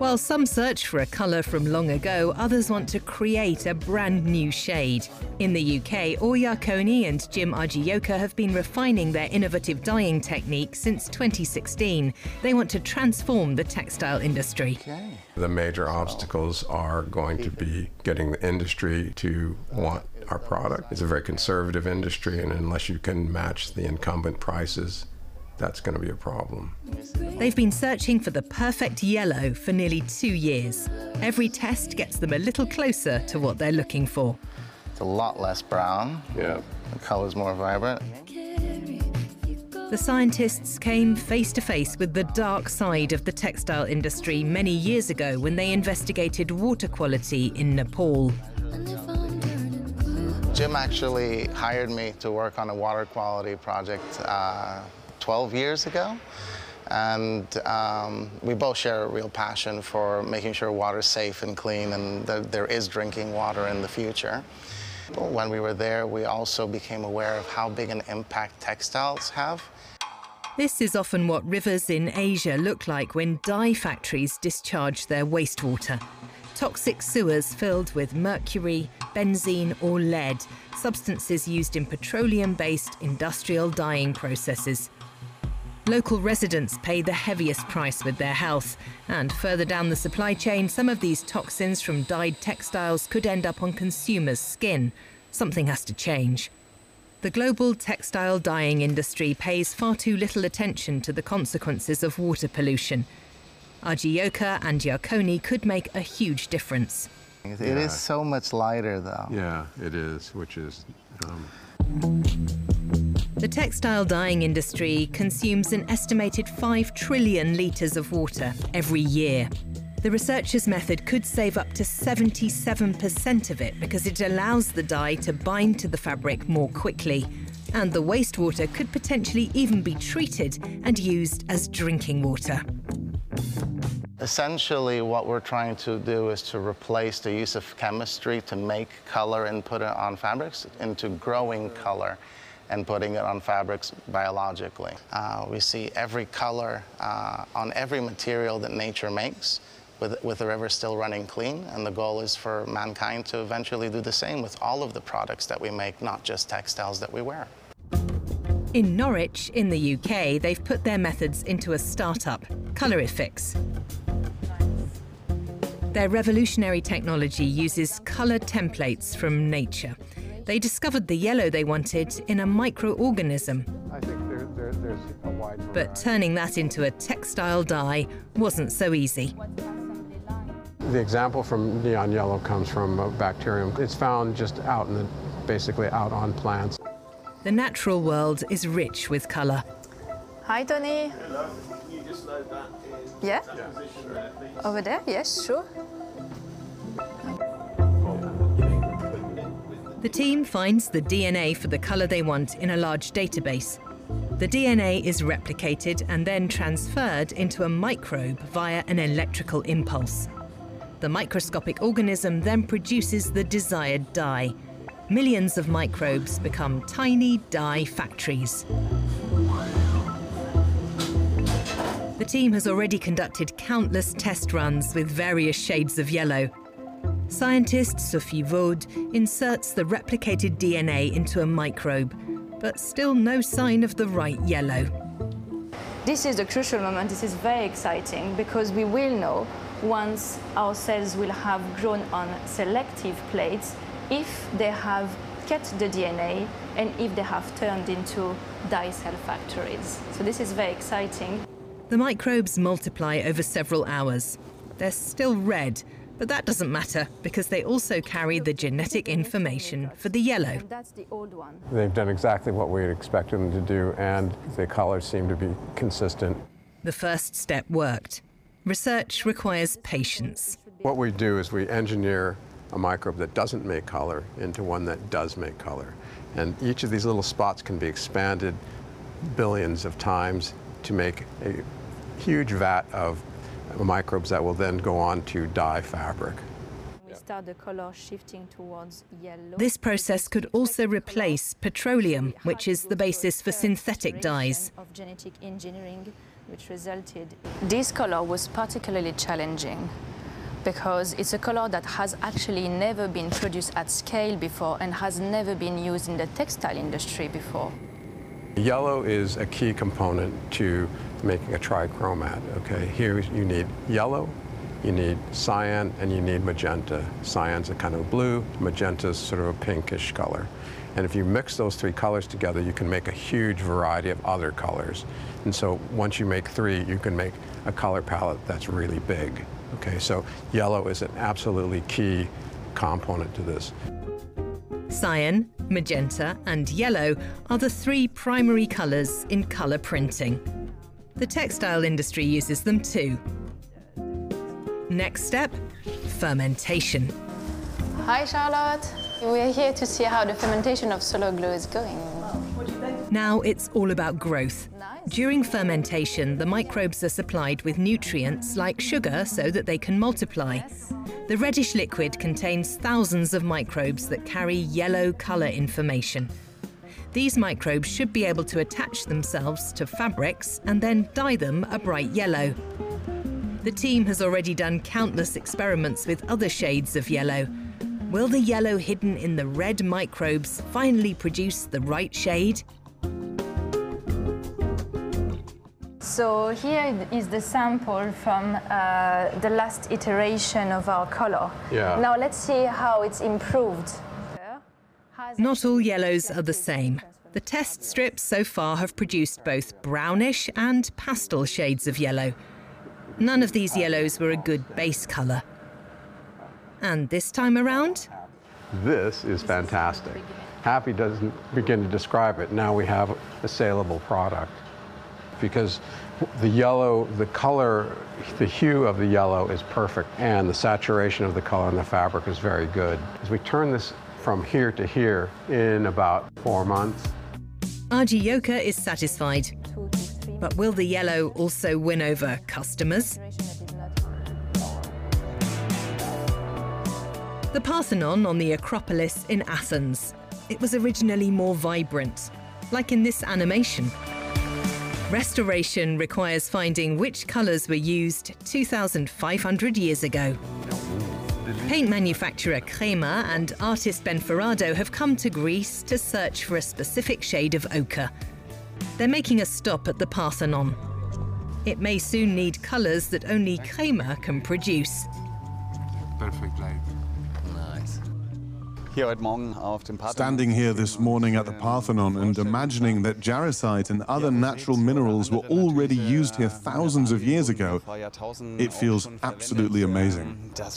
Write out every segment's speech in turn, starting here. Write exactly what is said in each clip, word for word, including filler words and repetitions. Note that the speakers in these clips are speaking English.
While some search for a colour from long ago, others want to create a brand new shade. In the U K, Or Yarkoni and Jim Ajioka have been refining their innovative dyeing technique since twenty sixteen. They want to transform the textile industry. Okay. The major obstacles are going to be getting the industry to want our product. It's a very conservative industry, and unless you can match the incumbent prices, that's going to be a problem. They've been searching for the perfect yellow for nearly two years. Every test gets them a little closer to what they're looking for. It's a lot less brown. Yeah. The color's more vibrant. The scientists came face to face with the dark side of the textile industry many years ago when they investigated water quality in Nepal. Jim actually hired me to work on a water quality project uh, twelve years ago. And um, we both share a real passion for making sure water's safe and clean and that there is drinking water in the future. When we were there, we also became aware of how big an impact textiles have. This is often what rivers in Asia look like when dye factories discharge their wastewater. Toxic sewers filled with mercury, benzene or lead, substances used in petroleum-based industrial dyeing processes. Local residents pay the heaviest price with their health, and further down the supply chain, some of these toxins from dyed textiles could end up on consumers' skin. Something has to change. The global textile dyeing industry pays far too little attention to the consequences of water pollution. Ajioka and Yarkoni could make a huge difference. It Yeah. is so much lighter, though. Yeah, it is, which is... Um... The textile dyeing industry consumes an estimated five trillion litres of water every year. The researchers' method could save up to seventy-seven percent of it because it allows the dye to bind to the fabric more quickly. And the wastewater could potentially even be treated and used as drinking water. Essentially, what we're trying to do is to replace the use of chemistry to make color and put it on fabrics into growing color and putting it on fabrics biologically. Uh, we see every color uh, on every material that nature makes, with, with the river still running clean, and the goal is for mankind to eventually do the same with all of the products that we make, not just textiles that we wear. In Norwich, in the U K, they've put their methods into a startup, Colorifix. Their revolutionary technology uses colour templates from nature. They discovered the yellow they wanted in a microorganism. I think there, there, there's a wide variety. But turning that into a textile dye wasn't so easy. The example from neon yellow comes from a bacterium. It's found just out in the, basically out on plants. The natural world is rich with colour. Hi, Tony. Hello. Can you just load that in Yeah? position there, please? Over there? Yes, sure. The team finds the D N A for the colour they want in a large database. The D N A is replicated and then transferred into a microbe via an electrical impulse. The microscopic organism then produces the desired dye. Millions of microbes become tiny dye factories. The team has already conducted countless test runs with various shades of yellow. Scientist Sophie Vaud inserts the replicated D N A into a microbe, but still no sign of the right yellow. This is a crucial moment. This is very exciting because we will know once our cells will have grown on selective plates if they have kept the D N A and if they have turned into dye cell factories. So this is very exciting. The microbes multiply over several hours. They're still red, but that doesn't matter because they also carry the genetic information for the yellow. And that's the old one. They've done exactly what we had expected them to do, and the colors seem to be consistent. The first step worked. Research requires patience. What we do is we engineer a microbe that doesn't make color into one that does make color. And each of these little spots can be expanded billions of times to make a huge vat of microbes that will then go on to dye fabric. We start the color shifting towards yellow. This process could also replace petroleum, which is the basis for synthetic dyes. Of genetic engineering which resulted. This color was particularly challenging because it's a color that has actually never been produced at scale before and has never been used in the textile industry before. Yellow is a key component to making a trichromat, okay? Here you need yellow, you need cyan, and you need magenta. Cyan's a kind of blue, magenta's sort of a pinkish color. And if you mix those three colors together, you can make a huge variety of other colors. And so once you make three, you can make a color palette that's really big. Okay, so yellow is an absolutely key component to this. Cyan, magenta, and yellow are the three primary colors in color printing. The textile industry uses them too. Next step, fermentation. Hi, Charlotte. We're here to see how the fermentation of Solar Glow is going. Now it's all about growth. During fermentation, the microbes are supplied with nutrients like sugar so that they can multiply. The reddish liquid contains thousands of microbes that carry yellow color information. These microbes should be able to attach themselves to fabrics and then dye them a bright yellow. The team has already done countless experiments with other shades of yellow. Will the yellow hidden in the red microbes finally produce the right shade? So here is the sample from uh, the last iteration of our color. Yeah. Now let's see how it's improved. Not all yellows are the same. The test strips so far have produced both brownish and pastel shades of yellow. None of these yellows were a good base color. And this time around? This is fantastic. Happy doesn't begin to describe it. Now we have a saleable product. Because the yellow, the color, the hue of the yellow is perfect, and the saturation of the color in the fabric is very good. As we turn this from here to here in about four months. Arji Yoka is satisfied. But will the yellow also win over customers? The Parthenon on the Acropolis in Athens. It was originally more vibrant, like in this animation. Restoration requires finding which colours were used two thousand five hundred years ago. Paint manufacturer Crema and artist Benferrado have come to Greece to search for a specific shade of ochre. They're making a stop at the Parthenon. It may soon need colours that only Crema can produce. Perfect light. Nice. Standing here this morning at the Parthenon and imagining that jarosite and other natural minerals were already used here thousands of years ago, it feels absolutely amazing.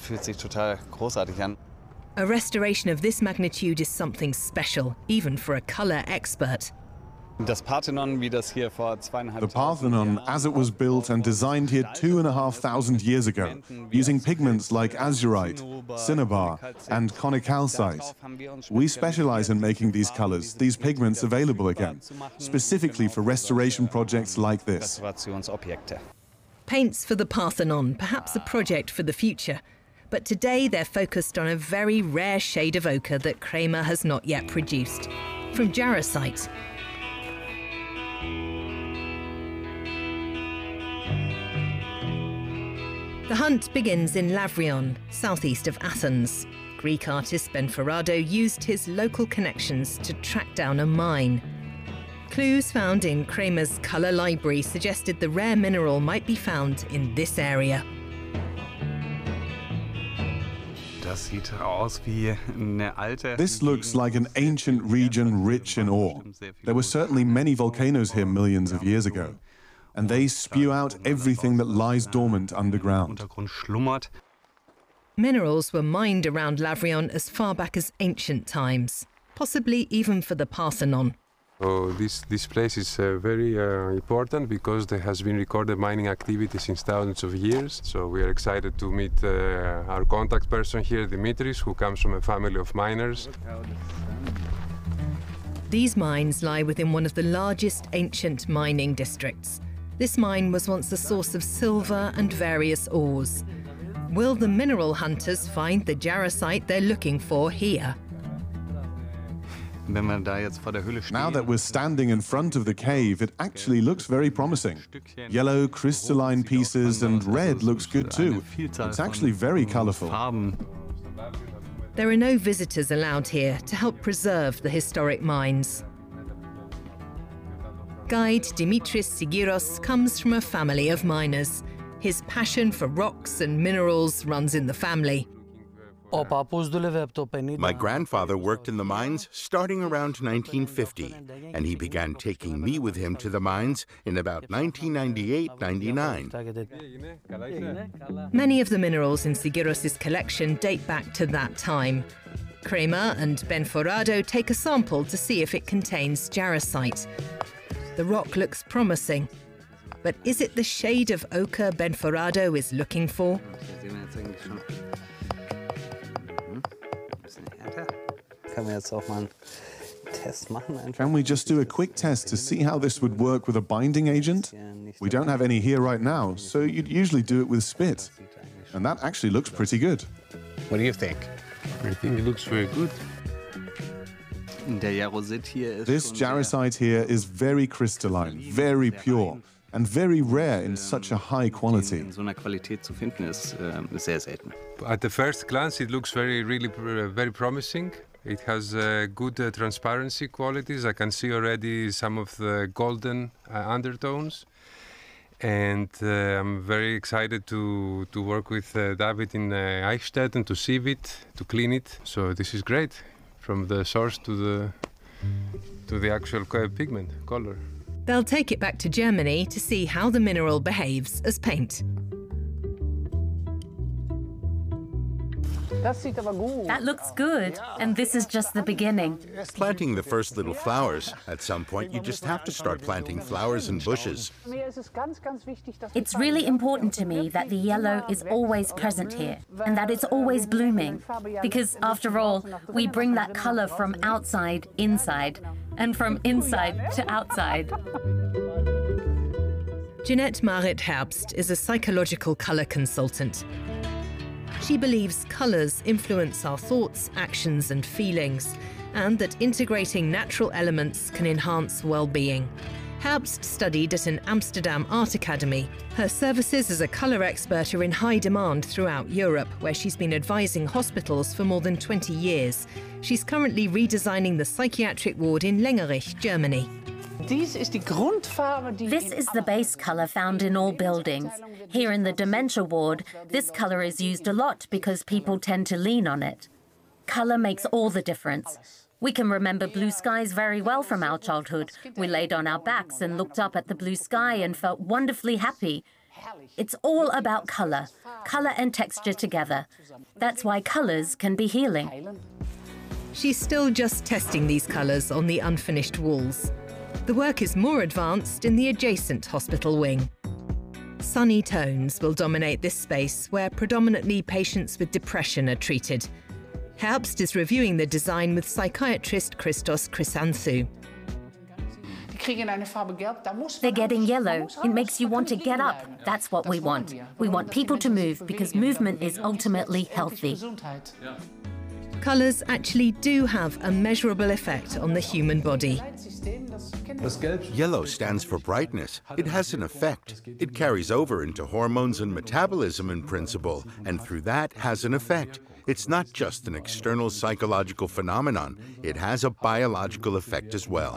A restoration of this magnitude is something special, even for a colour expert. The Parthenon, as it was built and designed here two and a half thousand years ago, using pigments like azurite, cinnabar, and conicalcite. We specialize in making these colors, these pigments available again, specifically for restoration projects like this. Paints for the Parthenon, perhaps a project for the future. But today they're focused on a very rare shade of ochre that Crema has not yet produced, from jarosite. The hunt begins in Lavrion, southeast of Athens. Greek artist Benferrado used his local connections to track down a mine. Clues found in Crema's colour library suggested the rare mineral might be found in this area. This looks like an ancient region rich in ore. There were certainly many volcanoes here millions of years ago, and they spew out everything that lies dormant underground. Minerals were mined around Lavrion as far back as ancient times, possibly even for the Parthenon. So this, this place is uh, very uh, important because there has been recorded mining activity since thousands of years. So we are excited to meet uh, our contact person here, Dimitris, who comes from a family of miners. These mines lie within one of the largest ancient mining districts. This mine was once a source of silver and various ores. Will the mineral hunters find the jarosite they're looking for here? Now that we're standing in front of the cave, it actually looks very promising. Yellow crystalline pieces and red looks good too. It's actually very colorful. There are no visitors allowed here to help preserve the historic mines. Guide Dimitris Sigiros comes from a family of miners. His passion for rocks and minerals runs in the family. My grandfather worked in the mines starting around nineteen fifty, and he began taking me with him to the mines in about nineteen ninety-eight ninety-nine. Many of the minerals in Sigiros' collection date back to that time. Kramer and Benforado take a sample to see if it contains jarosite. The rock looks promising, but is it the shade of ochre Benforado is looking for? Can we just do a quick test to see how this would work with a binding agent? We don't have any here right now, so you'd usually do it with spit. And that actually looks pretty good. What do you think? I think it looks very good. This jarosite here is very crystalline, very pure, and very rare in such a high quality. At the first glance, it looks very, really, very promising. It has uh, good uh, transparency qualities. I can see already some of the golden uh, undertones. And uh, I'm very excited to, to work with uh, David in uh, Eichstätt to sieve it, to clean it. So this is great, from the source to the, to the actual pigment, color. They'll take it back to Germany to see how the mineral behaves as paint. That looks good, and this is just the beginning. Planting the first little flowers. At some point, you just have to start planting flowers and bushes. It's really important to me that the yellow is always present here, and that it's always blooming, because after all, we bring that color from outside inside, and from inside to outside. Jeanette Marit Herbst is a psychological color consultant. She believes colors influence our thoughts, actions, and feelings, and that integrating natural elements can enhance well-being. Herbst studied at an Amsterdam art academy. Her services as a color expert are in high demand throughout Europe, where she's been advising hospitals for more than twenty years. She's currently redesigning the psychiatric ward in Lengerich, Germany. This is the base color found in all buildings. Here in the dementia ward, this color is used a lot because people tend to lean on it. Color makes all the difference. We can remember blue skies very well from our childhood. We laid on our backs and looked up at the blue sky and felt wonderfully happy. It's all about color, color and texture together. That's why colors can be healing. She's still just testing these colors on the unfinished walls. The work is more advanced in the adjacent hospital wing. Sunny tones will dominate this space, where predominantly patients with depression are treated. Herbst is reviewing the design with psychiatrist Christos Chrysanthou. They're getting yellow. It makes you want to get up. That's what we want. We want people to move because movement is ultimately healthy. Colours actually do have a measurable effect on the human body. Yellow stands for brightness. It has an effect. It carries over into hormones and metabolism in principle, and through that has an effect. It's not just an external psychological phenomenon. It has a biological effect as well.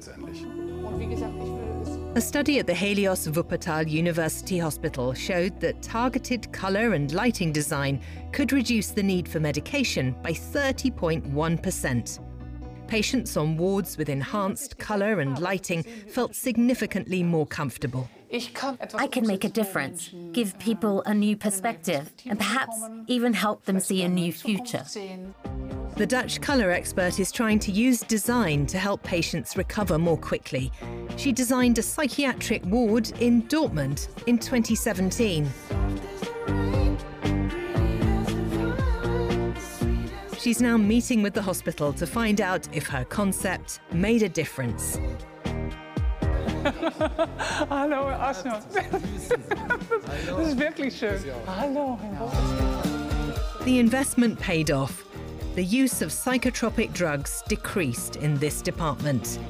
A study at the Helios Wuppertal University Hospital showed that targeted colour and lighting design could reduce the need for medication by thirty point one percent. Patients on wards with enhanced colour and lighting felt significantly more comfortable. I can make a difference, give people a new perspective, and perhaps even help them see a new future. The Dutch colour expert is trying to use design to help patients recover more quickly. She designed a psychiatric ward in Dortmund in twenty seventeen. She's now meeting with the hospital to find out if her concept made a difference. Hallo, Herr Asner. Das ist wirklich schön. Hallo. The investment paid off. the use of psychotropic drugs decreased in this department.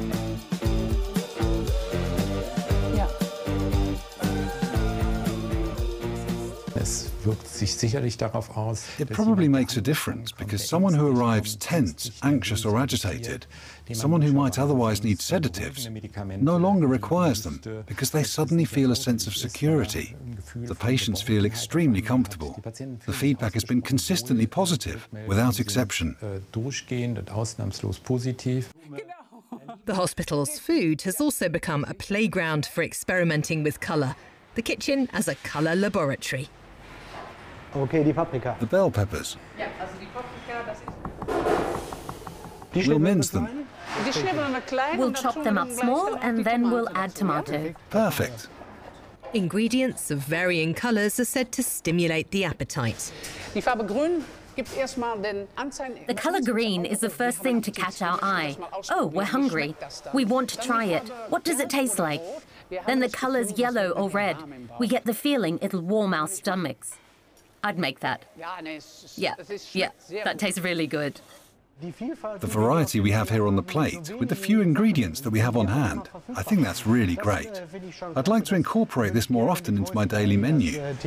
It probably makes a difference because someone who arrives tense, anxious or agitated, someone who might otherwise need sedatives, no longer requires them because they suddenly feel a sense of security. The patients feel extremely comfortable. The feedback has been consistently positive, without exception. The hospital's food has also become a playground for experimenting with colour. The kitchen as a colour laboratory. Okay, die Paprika. The bell peppers. We'll mince them. We'll chop them up small and then we'll add tomato. Perfect. Ingredients of varying colours are said to stimulate the appetite. The colour green is the first thing to catch our eye. Oh, we're hungry. We want to try it. What does it taste like? Then the colour's yellow or red. We get the feeling it'll warm our stomachs. I'd make that. Yeah, yeah, that tastes really good. The variety we have here on the plate, with the few ingredients that we have on hand, I think that's really great. I'd like to incorporate this more often into my daily menu. I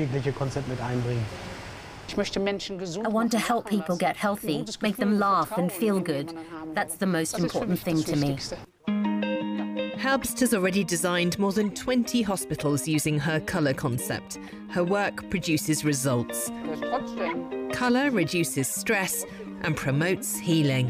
want to help people get healthy, make them laugh and feel good. That's the most important thing to me. Herbst has already designed more than twenty hospitals using her colour concept. Her work produces results. Colour reduces stress and promotes healing.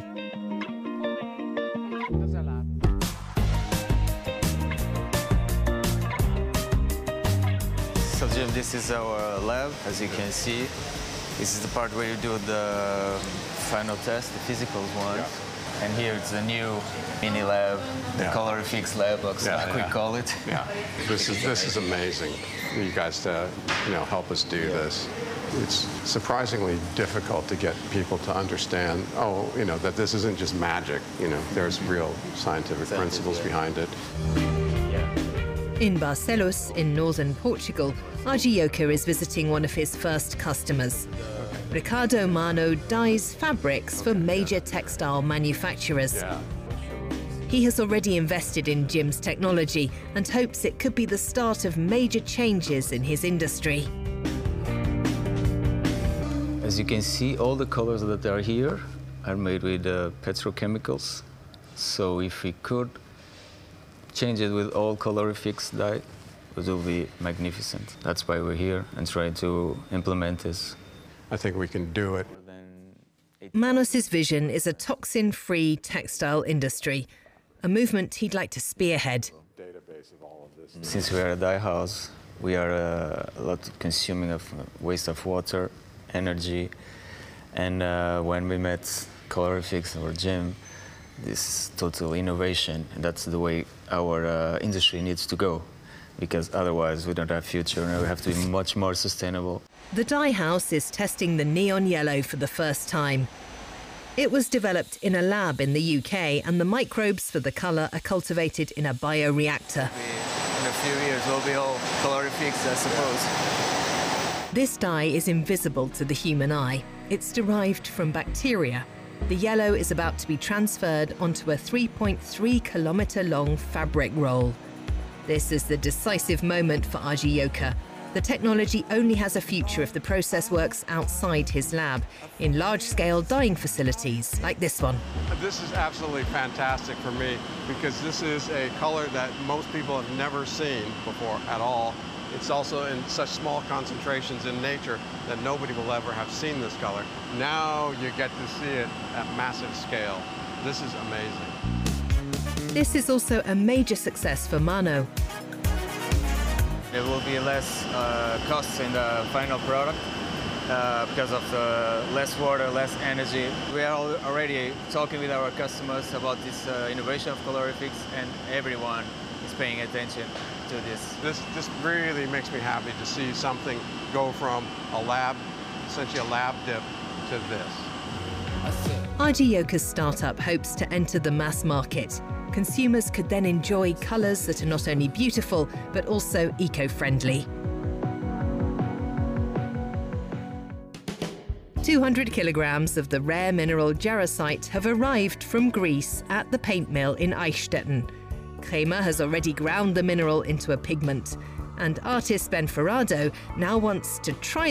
So Jim, this is our lab, as you can see. This is the part where you do the final test, the physical one. Yeah. And here it's the new mini lab, the yeah. Colorifix lab, like yeah, we yeah. call it. Yeah, this is this is amazing. You guys, to, you know, help us do yeah. this. It's surprisingly difficult to get people to understand. Oh, you know, that this isn't just magic. You know, there's real scientific exactly, principles yeah. behind it. Yeah. In Barcelos, in northern Portugal, Argioca is visiting one of his first customers. Ricardo Mano dyes fabrics for major textile manufacturers. Yeah. He has already invested in Jim's technology and hopes it could be the start of major changes in his industry. As you can see, all the colors that are here are made with uh, petrochemicals. So if we could change it with all Colorifix dye, it will be magnificent. That's why we're here and trying to implement this. I think we can do it. Manos's vision is a toxin-free textile industry, a movement he'd like to spearhead. Since we are a dye house, we are uh, a lot consuming of waste of water, energy, and uh, when we met Colorifix or Jim, this is total innovation, and that's the way our uh, industry needs to go, because otherwise we don't have future and we have to be much more sustainable. The dye house is testing the neon yellow for the first time. It was developed in a lab in the U K, and the microbes for the colour are cultivated in a bioreactor. In a few years, we'll be all Colorifix, I suppose. This dye is invisible to the human eye. It's derived from bacteria. The yellow is about to be transferred onto a three point three kilometre long fabric roll. This is the decisive moment for Argioca. The technology only has a future if the process works outside his lab, in large-scale dyeing facilities like this one. This is absolutely fantastic for me because this is a color that most people have never seen before at all. It's also in such small concentrations in nature that nobody will ever have seen this color. Now you get to see it at massive scale. This is amazing. This is also a major success for Mano. There will be less uh, costs in the final product uh, because of the less water, less energy. We are already talking with our customers about this uh, innovation of Colorifix, and everyone is paying attention to this. This just really makes me happy to see something go from a lab, essentially a lab dip, to this. Argioca's startup hopes to enter the mass market. Consumers could then enjoy colours that are not only beautiful, but also eco-friendly. two hundred kilograms of the rare mineral jarosite have arrived from Greece at the paint mill in Eichstätten. Kremer has already ground the mineral into a pigment, and artist Ben Ferrado now wants to try